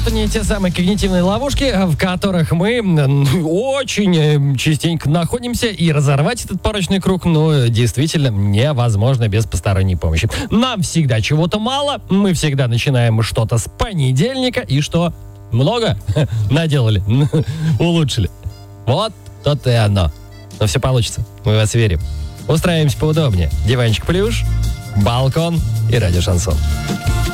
это не те самые когнитивные ловушки, в которых мы очень частенько находимся, и разорвать этот порочный круг, действительно невозможно без посторонней помощи. Нам всегда чего-то мало, мы всегда начинаем что-то с понедельника, и что? Много наделали, улучшили. Вот то-то и оно. Но все получится, мы в вас верим. Устраиваемся поудобнее. Диванчик плюш, балкон и радио Шансон.